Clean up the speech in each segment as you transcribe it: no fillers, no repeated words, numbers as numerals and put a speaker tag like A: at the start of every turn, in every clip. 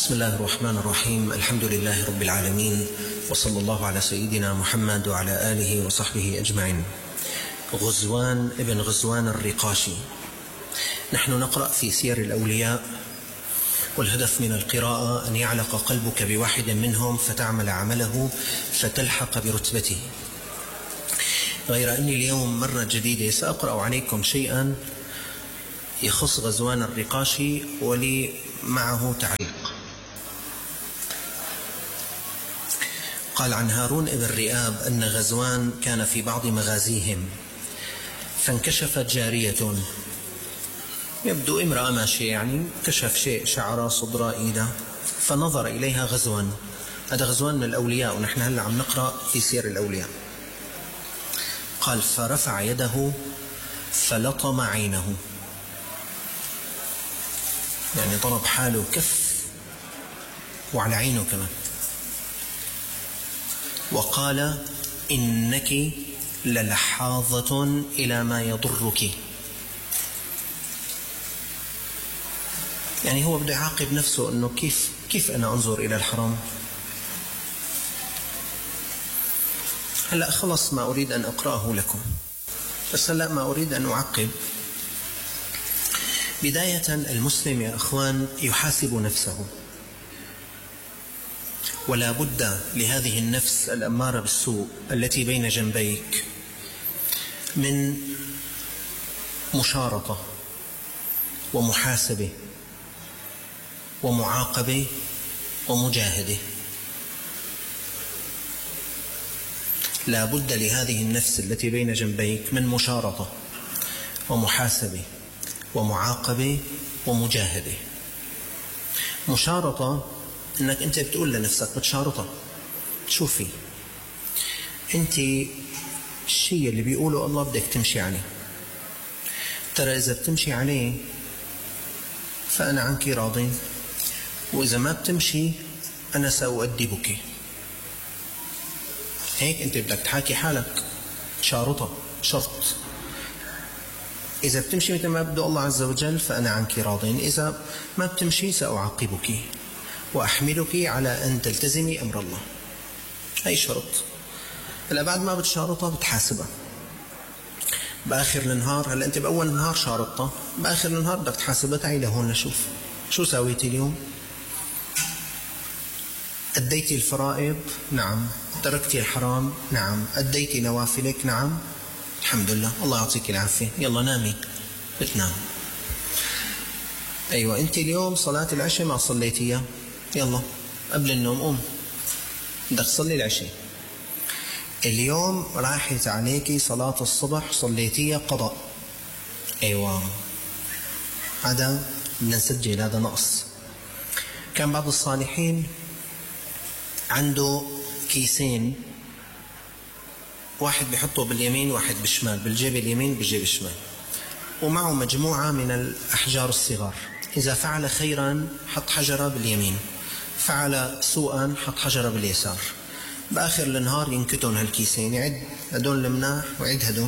A: بسم الله الرحمن الرحيم. الحمد لله رب العالمين، وصلى الله على سيدنا محمد وعلى آله وصحبه أجمعين. غزوان ابن غزوان الرقاشي. نحن نقرأ في سير الأولياء، والهدف من القراءة أن يعلق قلبك بواحد منهم فتعمل عمله فتلحق برتبته. غير أني اليوم مرة جديدة سأقرأ عليكم شيئا يخص غزوان الرقاشي ولي معه تعليق. قال عن هارون ابن رئاب أن غزوان كان في بعض مغازيهم فانكشفت جارية، يبدو امرأة ماشية، يعني كشف شيء شعر صدر إيده، فنظر إليها غزوان. هذا غزوان من الأولياء، ونحن هلأ عم نقرأ في سير الأولياء. قال فرفع يده فلطم عينه، يعني ضرب حاله كف وعلى عينه كمان، وقال إنك للحاظة إلى ما يضرك. يعني هو بده يعاقب نفسه أنه كيف أنا أنظر إلى الحرام. هلأ خلص ما أريد أن أقرأه لكم، بس هلأ ما أريد أن أعقب. بداية المسلم يا أخوان يحاسب نفسه، ولا بد لهذه النفس الأمارة بالسوء التي بين جنبيك من مشارطة ومحاسبة ومعاقبة ومجاهدة. لا بد لهذه النفس التي بين جنبيك من مشارطة ومحاسبة ومعاقبة ومجاهدة. مشارطة انك انت بتقول لنفسك، بتشارطها، شوفي انت الشيء اللي بيقوله الله بدك تمشي عليه، ترى اذا بتمشي عليه فانا عنك راضٍ، واذا ما بتمشي انا سأؤدبك. هيك انت بدك تحاكي حالك، تشارطها شرط. إذا بتمشي مثل ما بده الله عز وجل فأنا عنك راضٍ، إذا ما بتمشي سأعاقبك وأحملك على أن تلتزمي أمر الله. هاي شرط. هلا بعد ما بتشارطها بتحاسبها بآخر النهار. هلا أنت بأول النهار شارطتها، بآخر النهار بدك تحاسبها. تعي لهون نشوف شو سويتي اليوم. أديتي الفرائض؟ نعم. تركتي الحرام؟ نعم. أديتي نوافلك؟ نعم. الحمد لله، الله يعطيك العافية. يلا نامي. بتنام. أيوة، أنت اليوم صلاة العشاء ما صليتيها، يلا قبل النوم قوم بدك تصلي العشاء. اليوم راحت عليكي صلاة الصبح صليتيها قضاء، أيوة هذا بدنا نسجل، هذا نقص. كان بعض الصالحين عنده كيسين، واحد بيحطه باليمين واحد بالشمال، بالجيب اليمين بالجيب الشمال، ومعه مجموعة من الأحجار الصغار. إذا فعل خيرا حط حجرة باليمين، فعل سوءا حط حجرة باليسار. بآخر النهار ينكتون هالكيسين، يعد هدول المناح ويعد هدول.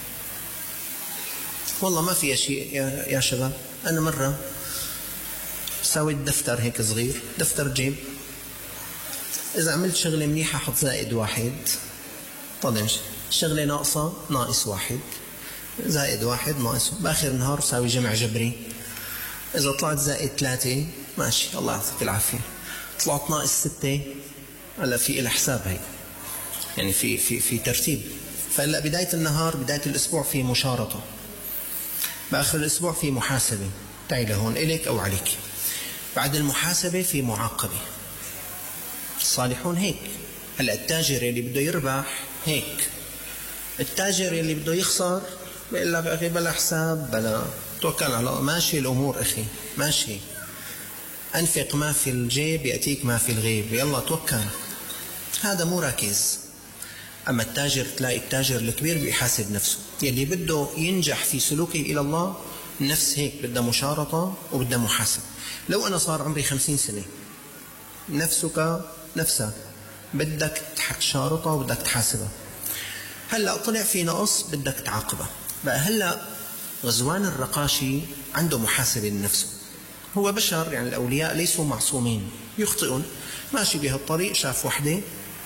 A: والله ما في شيء يا شباب. أنا مرة سويت دفتر هيك صغير، دفتر جيب، إذا عملت شغلة منيحة حط زائد واحد، طبعا شغلة ناقصة ناقص واحد، زائد واحد ناقص. بآخر النهار ساوي جمع جبري. إذا طلعت زائد 3 ماشي، الله يعطيك العافية. طلعت ناقص 6، هلا في إلى حساب هي، يعني في ترتيب. فهلا بداية النهار، بداية الأسبوع في مشارطة، بآخر الأسبوع في محاسبة. تعي لهون إليك أو عليك. بعد المحاسبة في معاقبة. الصالحون هيك. هلا التاجر اللي بده يربح هيك، التاجر اللي بده يخسر بيقول لك أخي بلا حساب، بلا، توكل على الله، ماشي الأمور أخي، ماشي. أنفق ما في الجيب يأتيك ما في الغيب، يلا توكل. هذا مو راكز. أما التاجر، تلاقي التاجر الكبير بيحاسب نفسه. يلي بده ينجح في سلوكه إلى الله، النفس هيك بدها مشارطة وبدها محاسبة. لو أنا صار عمري 50 سنة، نفسك نفسك بدك تشارطها وبدك تحاسبها. هلأ طلع في نقص بدك تعاقبه. بقى هلأ غزوان الرقاشي عنده محاسبة لنفسه، هو بشر، يعني الأولياء ليسوا معصومين، يخطئون. ماشي بهالطريق شاف وحدة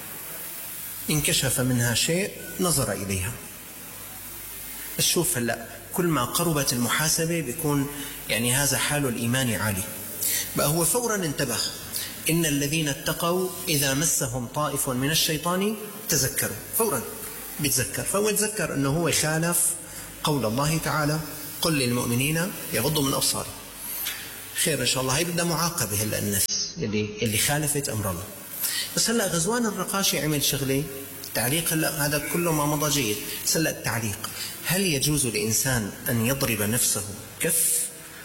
A: انكشف منها شيء نظر إليها. الشوف هلأ كل ما قربت المحاسبة بيكون يعني هذا حال الإيمان عالي. بقى هو فورا انتبه، إن الذين اتقوا إذا مسهم طائف من الشيطان تذكروا، فورا بيتذكر. فهو يتذكر أنه هو خالف قول الله تعالى: قل للمؤمنين يغضوا من أبصارهم. خير إن شاء الله. هي بدها معاقبة هلأ النفس اللي خالفت أمر الله. بس هلأ غزوان الرقاشي عمل شغلة تعليق. هلأ هذا كله ما مضى جيد. بس هلأ التعليق: هل يجوز لإنسان أن يضرب نفسه كف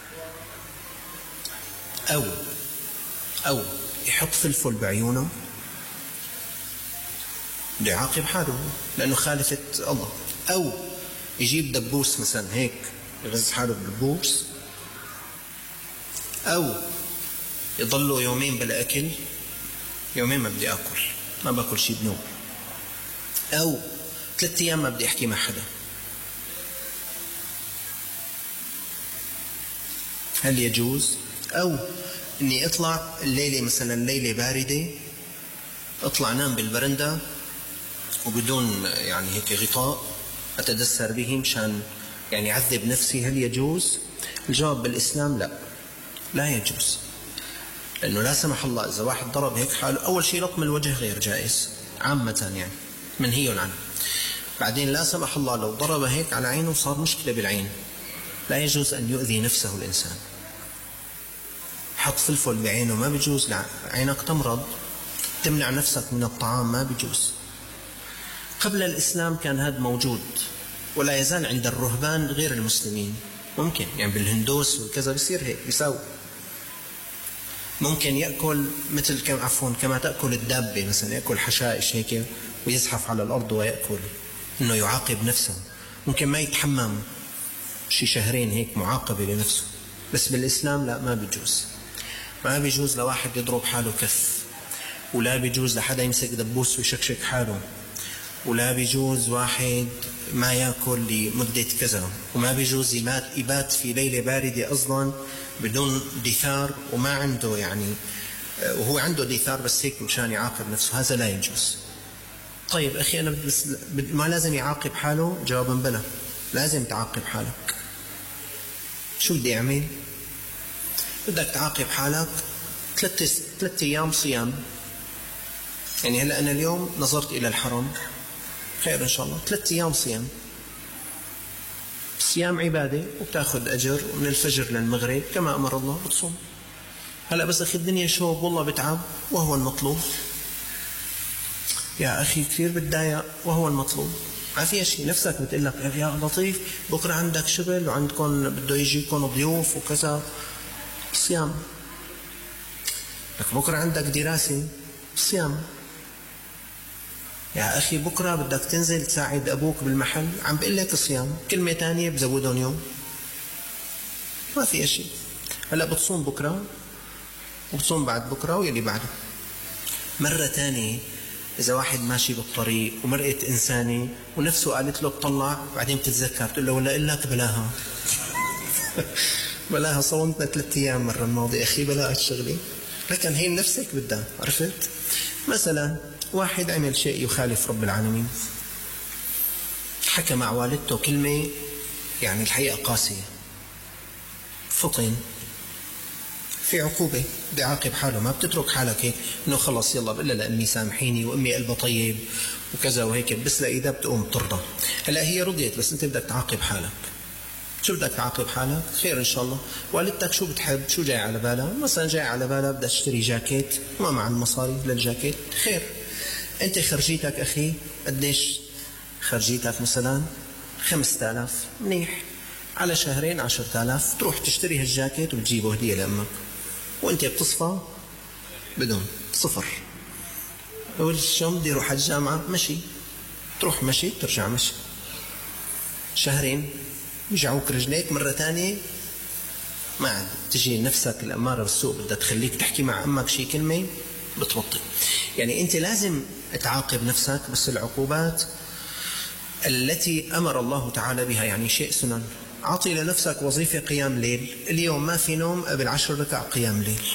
A: أو يحط فلفل بعيونه؟ بده يعاقب حاله لأنه خالفت الله. أو يجيب دبوس مثلا هيك يغز حاله بالدبوس، أو يضلوا يومين بلا أكل، يومين ما بدي أكل، ما باكل شيء بنوم، أو 3 أيام ما بدي أحكي مع حدا. هل يجوز؟ أو إني أطلع الليلة مثلا ليلة باردة، أطلع نام بالبرندة وبدون يعني هيك غطاء أتدثر به مشان يعني أعذب نفسي. هل يجوز؟ الجواب بالإسلام لا، لا يجوز. لأنه لا سمح الله إذا واحد ضرب هيك حاله، أول شيء لطم الوجه غير جائز عامة، يعني منهي عنه. بعدين لا سمح الله لو ضرب هيك على عينه صار مشكلة بالعين، لا يجوز أن يؤذي نفسه الإنسان. حط فلفل بعينه ما بيجوز، عينك تمرض، تمنع نفسك من الطعام ما بيجوز. قبل الإسلام كان هذا موجود، ولا يزال عند الرهبان غير المسلمين. ممكن يعني بالهندوس وكذا بيصير هيك، بيساوي. ممكن يأكل مثل كما تأكل الدابة مثلا، يأكل حشائش هيك ويزحف على الأرض ويأكل، إنه يعاقب نفسه. ممكن ما يتحمم شي 2 شهرين هيك معاقبة لنفسه. بس بالإسلام لا، ما بيجوز. ما بيجوز لواحد يضرب حاله كف، ولا بيجوز لحدا يمسك دبوس ويشكشك حاله، ولا بيجوز واحد ما يأكل لمدة كذا، وما بيجوز يبات في ليلة باردة أصلا بدون دثار وما عنده يعني، وهو عنده دثار بس هيك مشان يعاقب نفسه، هذا لا يجوز. طيب أخي أنا ما لازم يعاقب حاله؟ جوابا بلا، لازم تعاقب حالك. شو بدي أعمل؟ بدك تعاقب حالك 3 أيام صيام. يعني هلأ أنا اليوم نظرت إلى الحرم، خير إن شاء الله 3 أيام صيام. صيام عبادة وبتاخذ أجر، ومن الفجر للمغرب كما أمر الله بتصوم. هلأ بس أخي الدنيا شوب والله بتعب وهو المطلوب. يا أخي كثير بتضايق وهو المطلوب، ما فيها شيء. نفسك بتقول لك يا لطيف بكرة عندك شغل وعندكم بده يجيكم ضيوف وكذا، صيام. لك بكرة عندك دراسة، صيام. يا أخي بكرة بدك تنزل تساعد أبوك بالمحل، عم بقول لك صيام. كلمة تانية بزودهم يوم، ما في شيء. هلأ بتصوم بكرة وبتصوم بعد بكرة ويلي بعده. مرة تانية إذا واحد ماشي بالطريق ومرأة إنسانة ونفسه قالت له اطلع، بعدين بتتذكر تقول له ولا إقول لك بلاها بلاها، صومتنا 3 أيام مرة الماضية أخي، بلا الشغلة. لكن هي نفسك بدها، عرفت؟ مثلا واحد عمل شيء يخالف رب العالمين، حكى مع والدته كلمة يعني الحقيقة قاسية، فطن، في عقوبة، بدي عاقب حاله. ما بتترك حالك هيك إنه خلص يلا بقول لها لأمي سامحيني وأمي قلبها طيب وكذا وهيك، بس لا إذا بتقوم ترضى. هلا هي رضيت بس أنت بدك تعاقب حالك. شو بدك تعاقب حالك؟ خير إن شاء الله. والدتك شو بتحب؟ شو جاي على بالها؟ مثلا جاي على بالها بدها تشتري جاكيت وما مع المصاري للجاكيت، خير. أنت خرجيتك أخي قديش؟ خرجيتك مثلا 5000، منيح. على 2 شهرين 10,000، تروح تشتري هالجاكيت وتجيبه هدية لأمك، وأنت بتصفى بدون صفر. أول شو بدي أروح على الجامعة؟ مشي، تروح مشي ترجع مشي. 2 شهرين يجعوك رجليك مرة تانية، ما عاد تجي نفسك الأمارة بالسوء بدها تخليك تحكي مع أمك شي كلمة بتبطل. يعني أنت لازم تعاقب نفسك، بس العقوبات التي أمر الله تعالى بها، يعني شيء سنن. أعطي لنفسك وظيفة قيام ليل، اليوم ما في نوم قبل 10 ركع قيام ليل،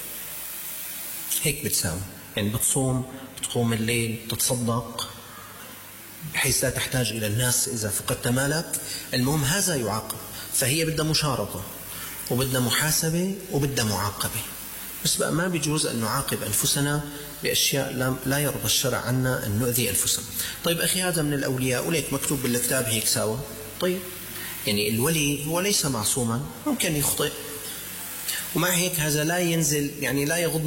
A: هيك بتساوي. يعني بتصوم، بتقوم الليل، تتصدق بحيث لا تحتاج إلى الناس إذا فقدت مالك. المهم هذا يعاقب، فهي بدها مشارطة وبدها محاسبة وبدها معاقبة. بس بقى ما بيجوز أن نعاقب أنفسنا بأشياء لا يرضى الشرع عنا أن نؤذي أنفسنا. طيب أخي هذا من الأولياء وليك مكتوب بالكتاب هيك ساوى. طيب يعني الولي هو ليس معصوما، ممكن يخطئ، ومع هيك هذا لا ينزل يعني لا يغض